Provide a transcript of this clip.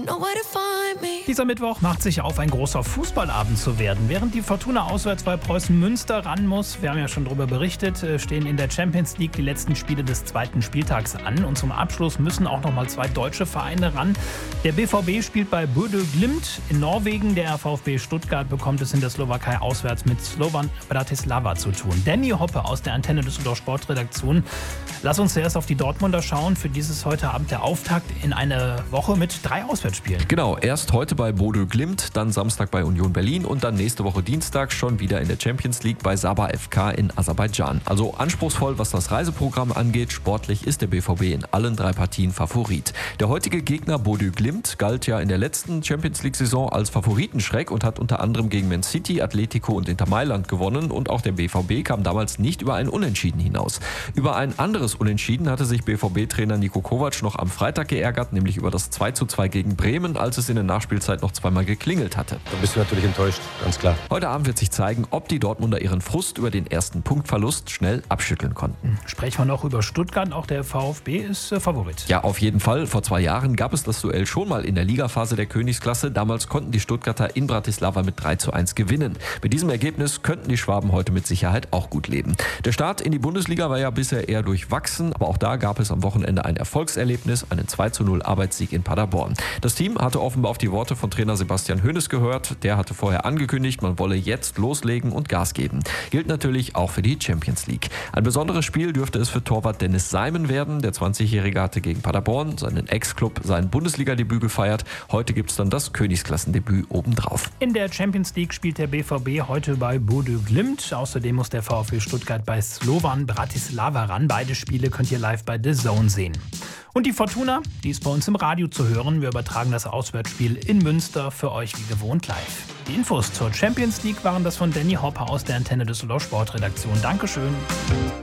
Dieser Mittwoch macht sich auf, ein großer Fußballabend zu werden. Während die Fortuna auswärts bei Preußen Münster ran muss, wir haben ja schon darüber berichtet, stehen in der Champions League die letzten Spiele des zweiten Spieltags an. Und zum Abschluss müssen auch noch mal zwei deutsche Vereine ran. Der BVB spielt bei Bodø Glimt in Norwegen. Der VfB Stuttgart bekommt es in der Slowakei auswärts mit Slovan Bratislava zu tun. Danny Hoppe aus der Antenne Düsseldorf Sportredaktion. Lass uns zuerst auf die Dortmunder schauen. Für dieses heute Abend der Auftakt in eine Woche mit 3 Auswärtsspielen. Genau, erst heute bei Bodø Glimt, dann Samstag bei Union Berlin und dann nächste Woche Dienstag schon wieder in der Champions League bei Sabah FK in Aserbaidschan. Also anspruchsvoll, was das Reiseprogramm angeht. Sportlich ist der BVB in allen 3 Partien Favorit. Der heutige Gegner Bodø Glimt galt ja in der letzten Champions League-Saison als Favoritenschreck und hat unter anderem gegen Man City, Atletico und Inter Mailand gewonnen. Und auch der BVB kam damals nicht über ein Unentschieden hinaus. Über ein anderes Unentschieden hatte sich BVB-Trainer Niko Kovac noch am Freitag geärgert, nämlich über das 2:2 gegen Bremen, als es in der Nachspielzeit noch zweimal geklingelt hatte. Da bist du natürlich enttäuscht, ganz klar. Heute Abend wird sich zeigen, ob die Dortmunder ihren Frust über den ersten Punktverlust schnell abschütteln konnten. Sprechen wir noch über Stuttgart, auch der VfB ist Favorit. Ja, auf jeden Fall. Vor 2 Jahren gab es das Duell schon mal in der Ligaphase der Königsklasse. Damals konnten die Stuttgarter in Bratislava mit 3:1 gewinnen. Mit diesem Ergebnis könnten die Schwaben heute mit Sicherheit auch gut leben. Der Start in die Bundesliga war ja bisher eher durchwachsen, aber auch da gab es am Wochenende ein Erfolgserlebnis, einen 2:0 Arbeitssieg in Paderborn. Das Team hatte offenbar auf die Worte von Trainer Sebastian Hoeneß gehört. Der hatte vorher angekündigt, man wolle jetzt loslegen und Gas geben. Gilt natürlich auch für die Champions League. Ein besonderes Spiel dürfte es für Torwart Dennis Seimen werden. Der 20-Jährige hatte gegen Paderborn, seinen Ex-Club, sein Bundesliga-Debüt gefeiert. Heute gibt es dann das Königsklassendebüt obendrauf. In der Champions League spielt der BVB heute bei Bodø Glimt. Außerdem muss der VfB Stuttgart bei Slovan Bratislava ran. Beide Spiele könnt ihr live bei The Zone sehen. Und die Fortuna, die ist bei uns im Radio zu hören. Wir übertragen das Auswärtsspiel in Münster für euch wie gewohnt live. Die Infos zur Champions League waren das von Danny Hoppe aus der Antenne Düsseldorf Sportredaktion. Dankeschön.